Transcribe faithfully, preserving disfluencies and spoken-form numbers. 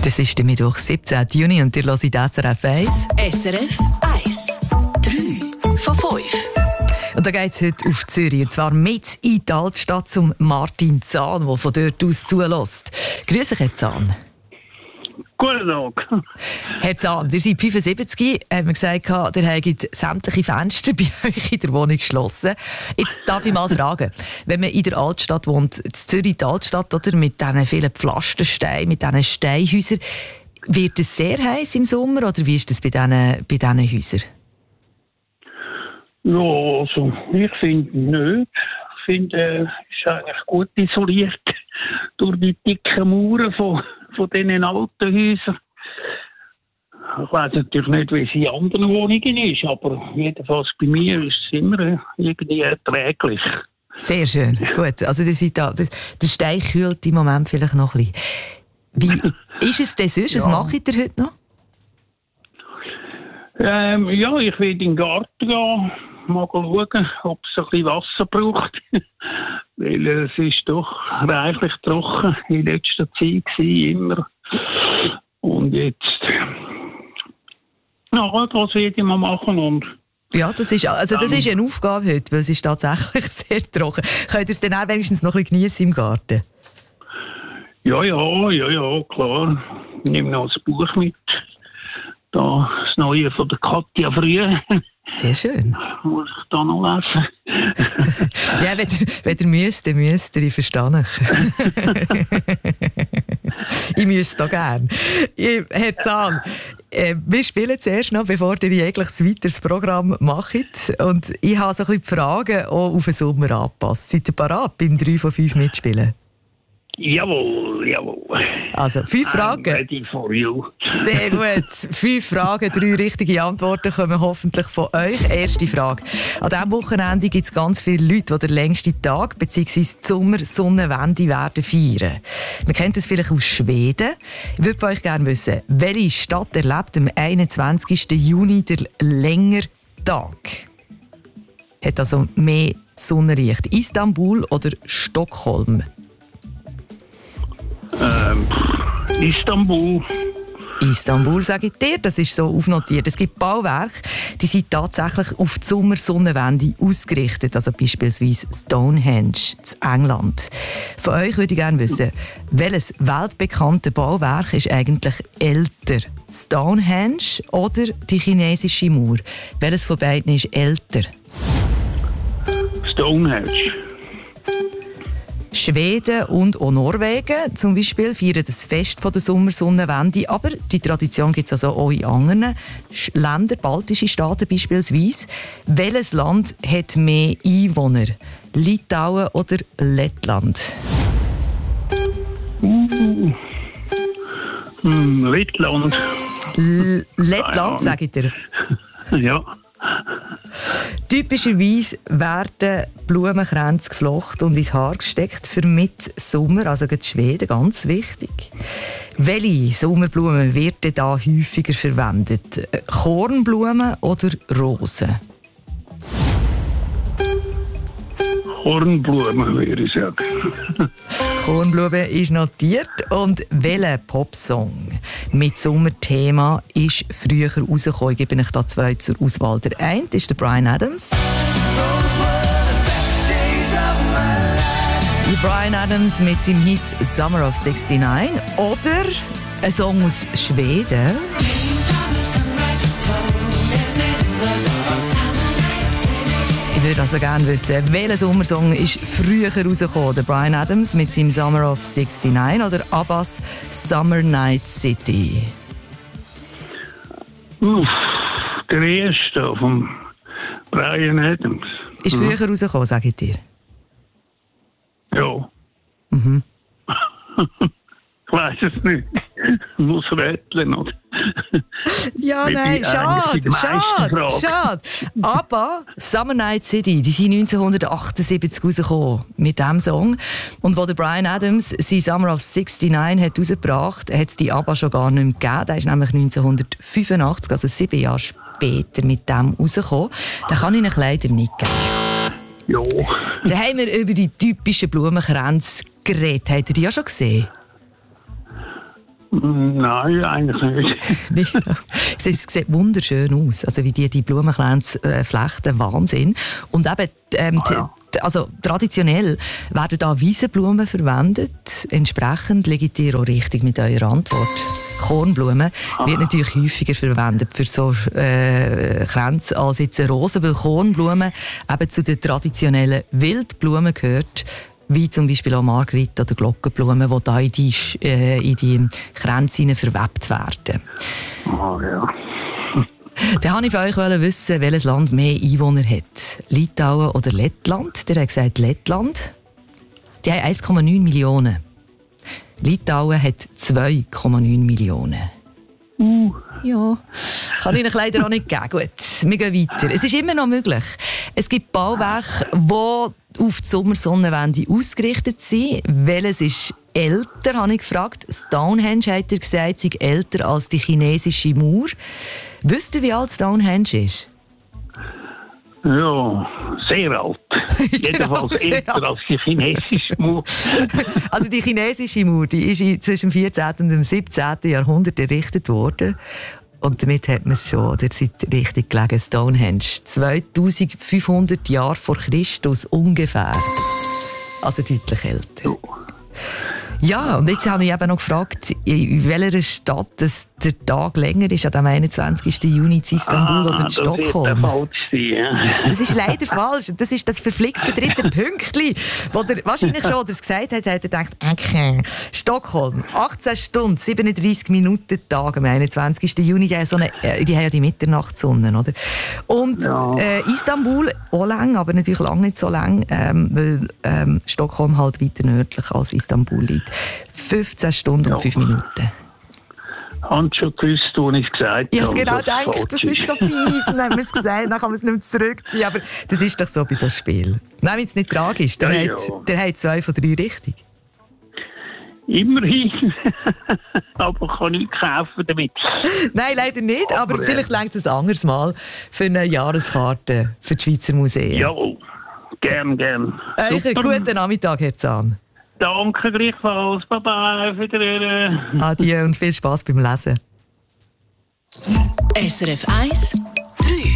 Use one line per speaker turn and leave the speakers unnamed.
Das ist der Mittwoch, siebzehnten Juni und ihr hört S R F eins.
S R F eins. drei von fünf.
Und da geht es heute auf Zürich, und zwar mit in die Altstadt zum Martin Zahn, der von dort aus zulässt. Grüß dich, Herr Zahn.
Guten Tag.
Herr Zahn, ihr seid fünfundsiebzig, haben wir gesagt, ihr habt sämtliche Fenster bei euch in der Wohnung geschlossen. Jetzt darf ich mal fragen, wenn man in der Altstadt wohnt, in Zürich die Altstadt, oder, mit diesen vielen Pflastersteinen, mit diesen Steinhäusern, wird es sehr heiß im Sommer, oder wie ist das bei diesen, bei diesen Häusern?
Ja, also, ich finde nicht. Ich finde, es ist eigentlich gut isoliert durch die dicken Mauern von, von diesen alten Häusern. Ich weiss natürlich nicht, wie es in anderen Wohnungen ist, aber jedenfalls bei mir ist es immer irgendwie erträglich.
Sehr schön, gut. Also ihr seid da, der Stein kühlt im Moment vielleicht noch ein bisschen. Wie ist es denn sonst? Was
Ja.
macht ihr heute noch?
Ähm, ja, ich will in den Garten gehen, mal schauen, ob es ein bisschen Wasser braucht. Weil es ist doch reichlich trocken in letzter Zeit gewesen, immer. Und jetzt, ja, das werde ich mal machen. Und
Ja, das ist, also das ist eine Aufgabe heute, weil es ist tatsächlich sehr trocken. Könnt ihr es dann auch wenigstens noch ein bisschen geniessen im Garten?
ja, ja, ja, ja, klar. Ich nehme noch ein Buch mit. Da, das Neue von der Katja Früh.
Sehr schön.
Muss ich da noch lesen?
Ja, wenn ihr, wenn ihr müsst, dann müsst ihr, ich verstehe euch. Ich müsste auch gerne. Ich- Herr Zahn, äh, wir spielen zuerst noch, bevor ihr jegliches weiteres Programm macht. Und ich habe so ein bisschen die Fragen auch auf den Sommer angepasst. Seid ihr bereit, beim drei von fünf mitspielen?
Jawohl, jawohl.
Also, fünf
I'm
Fragen.
ready for you.
Sehr gut. Fünf Fragen, drei richtige Antworten kommen hoffentlich von euch. Erste Frage. An diesem Wochenende gibt es ganz viele Leute, die den längsten Tag bzw. die Sommersonnenwende werden feiern. Man kennt das vielleicht aus Schweden. Ich würde von euch gerne wissen, welche Stadt erlebt am einundzwanzigsten Juni den längeren Tag? Hat also mehr Sonnenlicht? Istanbul oder Stockholm?
Ähm, Istanbul.
Istanbul, sage ich dir, das ist so aufnotiert. Es gibt Bauwerke, die sind tatsächlich auf die Sommersonnenwende ausgerichtet, also beispielsweise Stonehenge in England. Von euch würde ich gerne wissen, welches weltbekannte Bauwerk ist eigentlich älter? Stonehenge oder die chinesische Mauer? Welches von beiden ist älter?
Stonehenge.
Schweden und auch Norwegen zum Beispiel feiern das Fest von der Sommersonnenwende, aber die Tradition gibt es also auch in anderen Sch- Ländern, baltische Staaten beispielsweise. Welches Land hat mehr Einwohner? Litauen oder Lettland?
Uh. Hm, Lettland.
L- Lettland, sage ich dir.
Ja.
Typischerweise werden Blumenkränze geflochten und ins Haar gesteckt für Mitsommer, also gerade Schweden, ganz wichtig. Welche Sommerblumen wird denn da häufiger verwendet? Kornblumen oder Rosen?
Kornblumen, würde ich sagen.
Kornblume ist notiert. Und welcher Popsong mit Sommerthema ist früher rausgekommen? Ich gebe euch da zwei zur Auswahl. Der eine ist der Bryan Adams. Die Bryan Adams mit seinem Hit Summer of sixty-nine. Oder ein Song aus Schweden. Ich würde also gerne wissen, welcher Sommersong ist früher rausgekommen? Der Bryan Adams mit seinem Summer of sixty-nine oder Abbas Summer Night City?
Uff, der erste von Bryan Adams.
Ist früher rausgekommen, sage ich dir.
Ja.
Mhm.
Ich weiss es nicht. Ich muss rätseln, oder?
Ja,
Wie
nein,
bei
schade,
eigentlich die meisten
schade,
Fragen.
schade. Aber Summer Night City, die sind neunzehnhundertachtundsiebzig rausgekommen mit diesem Song. Und wo der Bryan Adams sein Summer of sixty-nine hat rausgebracht, hat es die ABBA schon gar nicht mehr gegeben. Der ist nämlich neunzehnhundertfünfundachtzig, also sieben Jahre später, mit dem rausgekommen. Den kann ich euch leider nicht geben.
Ja.
Dann haben wir über die typischen Blumenkränze geredet. Habt ihr die ja schon gesehen?
Nein, eigentlich nicht.
Es sieht wunderschön aus, also wie die, die Blumenklänze äh, flechten, Wahnsinn. Und eben, ähm,
Ah, ja.
t- also traditionell werden da Wiesenblumen verwendet. Entsprechend liegt ihr auch richtig mit eurer Antwort. Kornblumen wird natürlich häufiger verwendet für so äh, Kränze als jetzt eine Rose, weil Kornblumen eben zu den traditionellen Wildblumen gehört, wie zum Beispiel auch Marguerite oder Glockenblumen, die da in die, äh, in die Kränze hinein verwebt werden.
Ah, ja.
Dann wollte ich von euch wissen, welches Land mehr Einwohner hat. Litauen oder Lettland? Der hat gesagt Lettland. Die haben eins Komma neun Millionen. Litauen hat zwei Komma neun Millionen.
Uh.
Ja, kann ich Ihnen leider auch nicht geben. Gut, wir gehen weiter. Es ist immer noch möglich. Es gibt Bauwerke, die auf die Sommersonnenwende ausgerichtet sind. Welches ist älter, habe ich gefragt. Stonehenge, hat er gesagt, sei älter als die chinesische Mauer. Wisst ihr, wie alt Stonehenge ist?
Ja, sehr alt. Jedenfalls
sehr
älter
alt.
als die chinesische Mauer.
Also die chinesische Mauer, die ist in- zwischen dem vierzehnten und dem siebzehnten Jahrhundert errichtet worden. Und damit hat man es schon, oder seid richtig gelegen, Stonehenge. zweitausendfünfhundert Jahre vor Christus ungefähr. Also deutlich älter. Ja, und jetzt habe ich eben noch gefragt, in welcher Stadt das der Tag länger ist, an dem einundzwanzigsten Juni in Istanbul
Ah,
oder in
das wird der
Stockholm.
falsch sein, ja.
Das ist leider falsch. Das ist das verflixte dritte Pünktchen, wo der wahrscheinlich schon oder es gesagt hat, hat er gedacht, okay. Stockholm, achtzehn Stunden, siebenunddreissig Minuten Tag am einundzwanzigsten Juni. Die haben, so eine, äh, die haben ja die Mitternachtssonne, oder? Und
Ja.
äh, Istanbul auch lang, aber natürlich lange nicht so lang, ähm, weil ähm, Stockholm halt weiter nördlich als Istanbul liegt. fünfzehn Stunden
Ja.
und fünf Minuten.
Haben schon gewusst, wo ich es gesagt
Ich habe
habe.
genau
dass es
gedacht, das
falsch
ist so fies. Dann haben wir es gesagt, dann kann man es nicht mehr zurückziehen. Aber das ist doch so bei so einem Spiel. Nein, es nicht tragisch. Der,
Ja,
hat,
ja.
der hat zwei von drei richtig.
Immerhin. Aber kann ich kaufen damit.
Nein, leider nicht. Aber,
Aber, äh,
vielleicht reicht es ein anderes Mal für eine Jahreskarte für die Schweizer Museen.
Jawohl. Gern, gern.
Euch einen
Super.
guten Nachmittag, Herr Zahn.
Danke gleichfalls. Bye-bye. Auf Wiedersehen.
Adieu und viel Spass beim Lesen.
S R F eins, drei.